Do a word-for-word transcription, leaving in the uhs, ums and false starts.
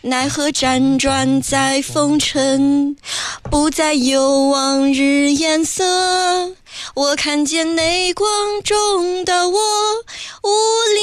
奈何辗转在风尘，不再有往日颜色。我看见泪光中的我，无力